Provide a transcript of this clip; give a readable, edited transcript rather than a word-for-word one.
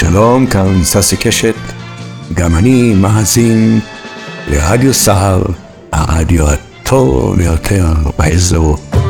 שלום, כאן ססי קשת, גם אני מאזין לרדיו סהר, הרדיו הטוב ביותר באזור.